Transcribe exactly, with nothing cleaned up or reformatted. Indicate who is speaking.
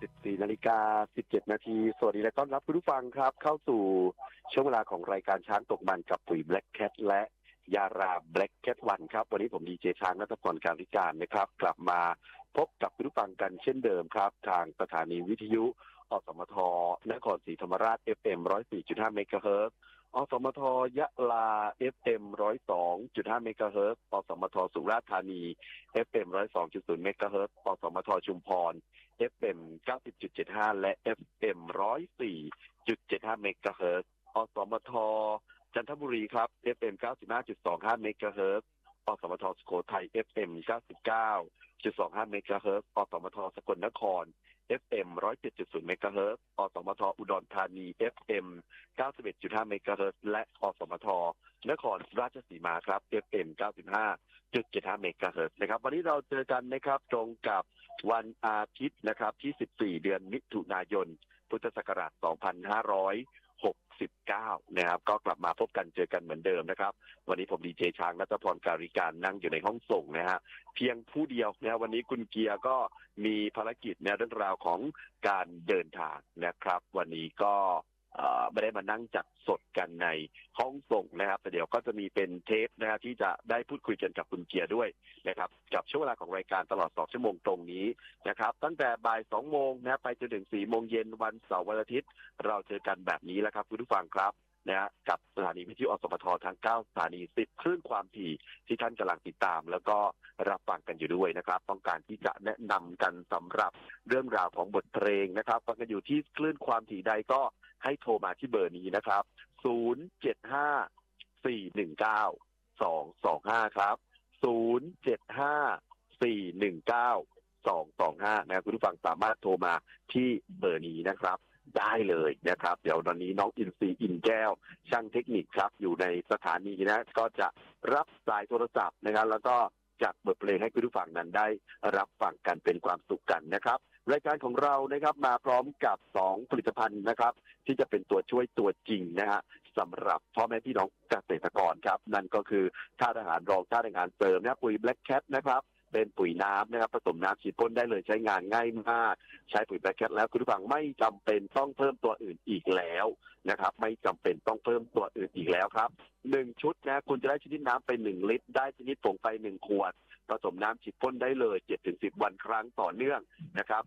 Speaker 1: สิบสี่นาฬิกาสิบเจ็ดนาทีสวัสดีและต้อนรับคุณผู้ฟังครับเข้าสู่ช่วงเวลาของรายการช้างตกมันกับปุ๋ย Black Cat และยารา Black Cat วันครับวันนี้ผมดีเจช้างณัฐพร การวิการนะครับกลับมาพบกับคุณผู้ฟังกันเช่นเดิมครับทางสถานีวิทยุอสมทนครศรีธรรมราช เอฟ เอ็ม หนึ่งร้อยสี่จุดห้า เมกะเฮิรตซ์อสมทยะลา เอฟ เอ็ม หนึ่งร้อยสองจุดห้า เมกะเฮิรตซ์อสมทสุราษฎร์ธานี เอฟ เอ็ม หนึ่งร้อยสองจุดศูนย์ เมกะเฮิรตซ์อสมทชุมพร เอฟ เอ็ม เก้าสิบจุดเจ็ดห้า และ เอฟ เอ็ม หนึ่งร้อยสี่จุดเจ็ดห้า เมกะเฮิรตซ์อสมทจันทบุรีครับ เอฟ เอ็ม เก้าสิบห้าจุดสองห้า เมกะเฮิรตซ์อสมทสุโขทัย เอฟ เอ็ม เก้าสิบเก้าจุดสองห้า เมกะเฮิรตซ์อสมทสกลนคร เอฟ เอ็ม หนึ่งร้อยเจ็ดจุดศูนย์ เมกะเฮิรตซ์อสมทอุดรธานี เอฟ เอ็ม เก้าสิบเอ็ดจุดห้า เมกะเฮิรตซ์และอสมทนครราชสีมาครับ เอฟ เอ็ม เก้าสิบห้าจุดเจ็ดห้า เมกะเฮิรตซ์นะครับวันนี้เราเจอกันนะครับตรงกับวันอาทิตย์นะครับที่สิบสี่เดือนมิถุนายนพุทธศักราชสองพันห้าร้อยหกสิบเก้านะครับก็กลับมาพบกันเจอกันเหมือนเดิมนะครับวันนี้ผมดีเจช้างณัฐพร การิการนั่งอยู่ในห้องส่งนะฮะเพียงผู้เดียวนะวันนี้คุณเกียร์ก็มีภารกิจในเรื่องราวของการเดินทางนะครับวันนี้ก็ไม่ได้มานั่งจัดสดกันในห้องส่งนะครับแต่เดี๋ยวก็จะมีเป็นเทปนะครับที่จะได้พูดคุยกันกับคุณเกียร์ด้วยนะครับกับช่วงเวลาของรายการตลอดสองชั่วโมงตรงนี้นะครับตั้งแต่บ่ายสองโมงนะไปจนถึงสี่โมงเย็นวันเสาร์วันอาทิตย์เราเจอกันแบบนี้แล้วครับคุณผู้ฟังครับนะฮะกับสถานีวิทยุอสมททั้งเก้าสถานีสิบคลื่นความถี่ที่ท่านกำลังติดตามแล้วก็รับฟังกันอยู่ด้วยนะครับต้องการที่จะแนะนำกันสำหรับเรื่องราวของบทเพลงนะครับฟังกันอยู่ที่คลื่นความถี่ใดก็ให้โทรมาที่เบอร์นี้นะครับศูนย์ เจ็ด ห้า สี่ หนึ่ง เก้า สอง สอง ห้าครับศูนย์ เจ็ด ห้า สี่ หนึ่ง เก้า สอง สอง ห้านะครับคุณผู้ฟังสามารถโทรมาที่เบอร์นี้นะครับได้เลยนะครับเดี๋ยวตอนนี้น้องอินซีอินแก้วช่างเทคนิคครับอยู่ในสถานีนะก็จะรับสายโทรศัพท์นะครับแล้วก็จัดบทเพลงให้คุณผู้ฟังนั้นได้รับฟังกันเป็นความสุขกันนะครับรายการของเรานะครับมาพร้อมกับสองผลิตภัณฑ์นะครับที่จะเป็นตัวช่วยตัวจริงนะฮะสำหรับพ่อแม่พี่น้องเกษตรกรครับนั่นก็คือธาตุอาหารรองธาตุอาหารเสริมนะปุ๋ย Black Cat นะครับเป็นปุ๋ยน้ำนะครับผสมน้ำฉีดพ่นได้เลยใช้งานง่ายมากใช้ปุ๋ย Black Cat แล้วคุณผู้ฟังไม่จำเป็นต้องเพิ่มตัวอื่นอีกแล้วนะครับไม่จำเป็นต้องเพิ่มตัวอื่นอีกแล้วครับหนึ่งชุดนะคุณจะได้ชนิดน้ำไปหนึ่งลิตรได้ชนิดผงไปหนึ่งขวดผสมน้ำฉีดพ่นได้เลย เจ็ดถึงสิบ วันครั้งต่อเนื่องนะครับ